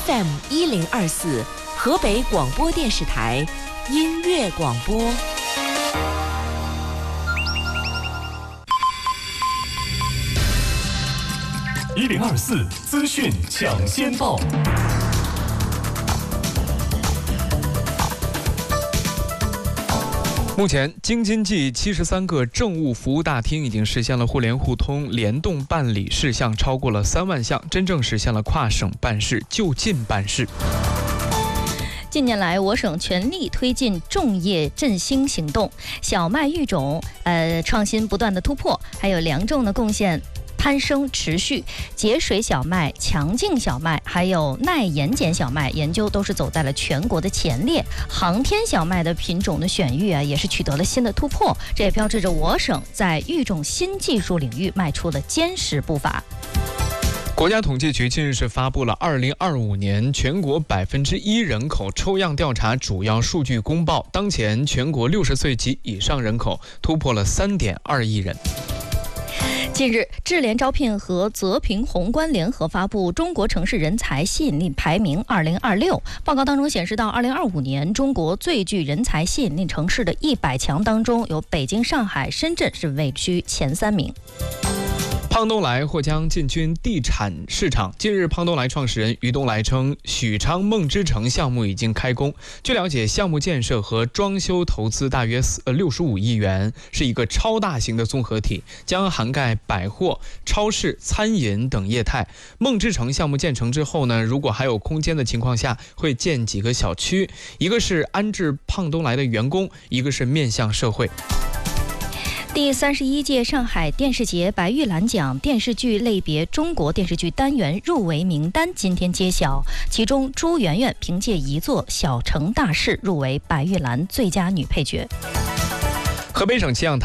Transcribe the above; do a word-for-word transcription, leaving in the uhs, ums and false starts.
F M 一零二四，河北广播电视台音乐广播。 一零二四资讯抢先报。目前，京津冀七十三个政务服务大厅已经实现了互联互通，联动办理事项超过了三万项，真正实现了跨省办事、就近办事。 近年来，我省全力推进种业振兴行动，小麦育种呃创新不断的突破，还有粮种的贡献攀升持续，节水小麦、强劲小麦，还有耐盐碱小麦研究都是走在了全国的前列。航天小麦的品种的选育啊，也是取得了新的突破，这也标志着我省在育种新技术领域迈出了坚实步伐。 国家统计局近日是发布了二零二五年全国百分之一人口抽样调查主要数据公报，当前全国六十岁及以上人口突破了三点二亿人。 近日，智联招聘和泽平宏观联合发布《中国城市人才吸引力排名二零二六》报告当中显示，到二零二五年，中国最具人才吸引力城市的一百强当中，有北京、上海、深圳是位居前三名。 胖东来或将进军地产市场。近日，胖东来创始人于东来称，许昌梦之城项目已经开工。据了解，项目建设和装修投资大约六十五亿元，是一个超大型的综合体，将涵盖百货、超市、餐饮等业态。梦之城项目建成之后呢，如果还有空间的情况下，会建几个小区，一个是安置胖东来的员工，一个是面向社会。 第三十一届上海电视节白玉兰奖电视剧类别中国电视剧单元入围名单今天揭晓，其中朱媛媛凭借一作《小城大事》入围白玉兰最佳女配角。 河北省气象台